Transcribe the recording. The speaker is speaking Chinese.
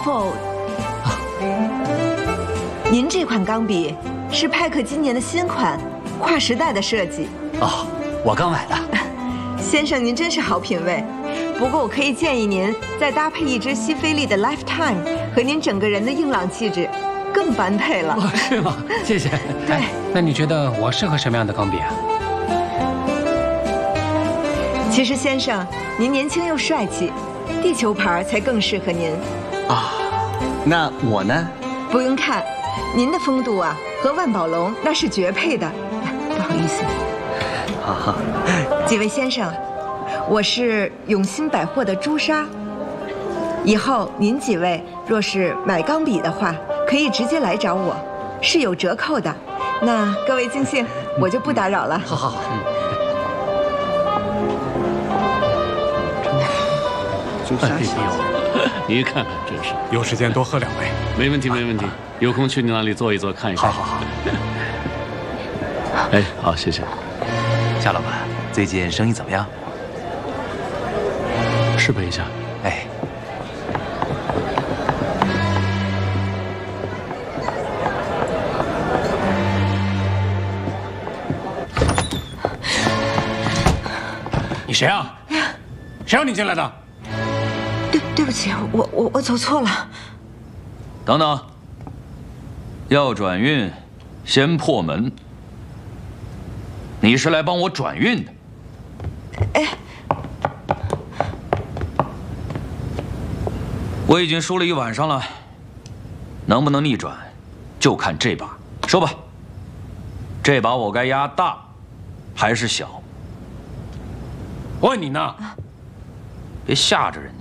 Fold。您这款钢笔是派克今年的新款，跨时代的设计。 哦，我刚买的。 先生，您真是好品味。不过我可以建议您再搭配一支西菲利的 Lifetime， 和您整个人的硬朗气质更般配了。 哦，是吗？谢谢。 对， 那你觉得我适合什么样的钢笔啊？ 其实先生，您年轻又帅气，地球牌才更适合您。 啊，那我呢？ 不用看，您的风度啊和万宝龙那是绝配的。不好意思。 啊， 几位先生，我是永新百货的朱砂。以后您几位若是买钢笔的话，可以直接来找我，是有折扣的。那各位尽兴，我就不打扰了。 好好好。 朱砂小哎呦，你看看，真是有时间多喝2杯。 没问题，没问题。有空去你那里坐一坐，看一看。 好好好。 哎，好，谢谢。 夏老板，最近生意怎么样？ 适配一下。 哎， 你谁啊？谁让你进来的？ 对不起，我走错了。 等等，要转运，先破门。你是来帮我转运的？ 哎， 我已经输了一晚上了，能不能逆转，就看这把。说吧，这把我该压大，还是小？ 我问你呢。 别吓着人家。